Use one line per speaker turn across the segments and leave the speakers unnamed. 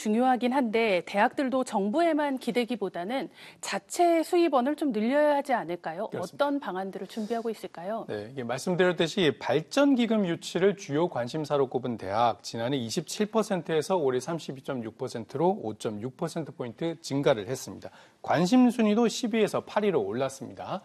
중요하긴 한데 대학들도 정부에만 기대기보다는 자체 수입원을 좀 늘려야 하지 않을까요?
그렇습니다.
어떤 방안들을 준비하고 있을까요?
네, 이게 말씀드렸듯이 발전기금 유치를 주요 관심사로 꼽은 대학, 지난해 27%에서 올해 32.6%로 5.6%포인트 증가를 했습니다. 관심 순위도 10위에서 8위로 올랐습니다.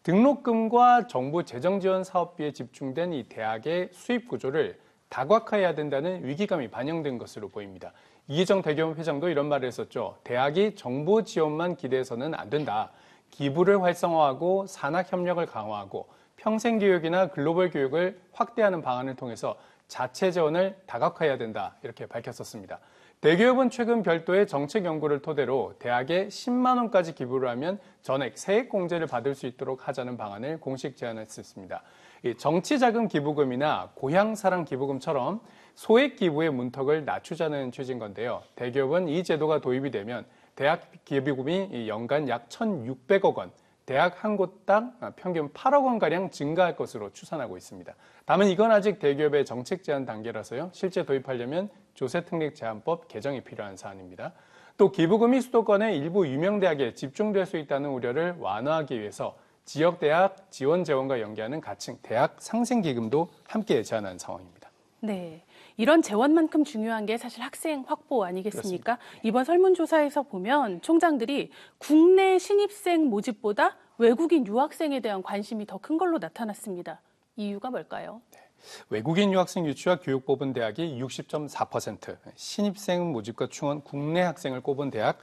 등록금과 정부 재정 지원 사업비에 집중된 이 대학의 수입 구조를 다각화해야 된다는 위기감이 반영된 것으로 보입니다. 이기정 대기업 회장도 이런 말을 했었죠. 대학이 정부 지원만 기대해서는 안 된다. 기부를 활성화하고 산학 협력을 강화하고 평생교육이나 글로벌 교육을 확대하는 방안을 통해서 자체 지원을 다각화해야 된다. 이렇게 밝혔었습니다. 대기업은 최근 별도의 정책 연구를 토대로 대학에 10만 원까지 기부를 하면 전액 세액공제를 받을 수 있도록 하자는 방안을 공식 제안했습니다. 정치자금 기부금이나 고향사랑 기부금처럼 소액 기부의 문턱을 낮추자는 취지인 건데요. 대기업은 이 제도가 도입이 되면 대학 기부금이 연간 약 1,600억 원, 대학 한 곳당 평균 8억 원가량 증가할 것으로 추산하고 있습니다. 다만 이건 아직 대기업의 정책 제안 단계라서요. 실제 도입하려면 조세특례제한법 개정이 필요한 사안입니다. 또 기부금이 수도권의 일부 유명 대학에 집중될 수 있다는 우려를 완화하기 위해서 지역대학 지원 재원과 연계하는 가칭 대학 상생기금도 함께 제안한 상황입니다.
네, 이런 재원만큼 중요한 게 사실 학생 확보 아니겠습니까?
그렇습니다.
이번 설문조사에서 보면 총장들이 국내 신입생 모집보다 외국인 유학생에 대한 관심이 더 큰 걸로 나타났습니다. 이유가 뭘까요?
네. 외국인 유학생 유치와 교육 뽑은 대학이 60.4%, 신입생 모집과 충원 국내 학생을 꼽은 대학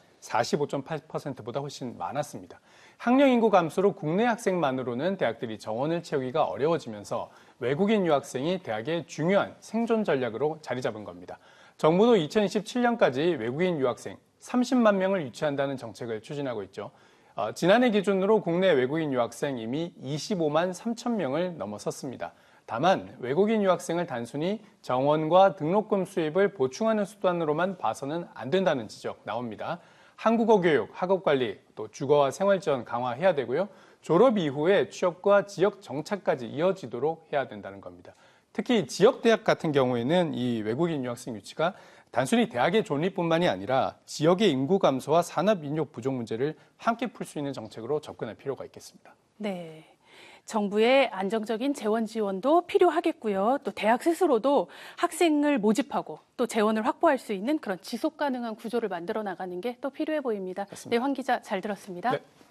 45.8%보다 훨씬 많았습니다. 학령 인구 감소로 국내 학생만으로는 대학들이 정원을 채우기가 어려워지면서 외국인 유학생이 대학의 중요한 생존 전략으로 자리 잡은 겁니다. 정부도 2027년까지 외국인 유학생 30만 명을 유치한다는 정책을 추진하고 있죠. 지난해 기준으로 국내 외국인 유학생 이미 25만 3천 명을 넘어섰습니다. 다만 외국인 유학생을 단순히 정원과 등록금 수입을 보충하는 수단으로만 봐서는 안 된다는 지적 나옵니다. 한국어 교육, 학업 관리, 또 주거와 생활 지원 강화해야 되고요. 졸업 이후에 취업과 지역 정착까지 이어지도록 해야 된다는 겁니다. 특히 지역 대학 같은 경우에는 이 외국인 유학생 유치가 단순히 대학의 존립뿐만이 아니라 지역의 인구 감소와 산업 인력 부족 문제를 함께 풀 수 있는 정책으로 접근할 필요가 있겠습니다.
네. 정부의 안정적인 재원 지원도 필요하겠고요. 또 대학 스스로도 학생을 모집하고 또 재원을 확보할 수 있는 그런 지속 가능한 구조를 만들어 나가는 게 또 필요해 보입니다.
맞습니다.
네, 황 기자 잘 들었습니다.
네.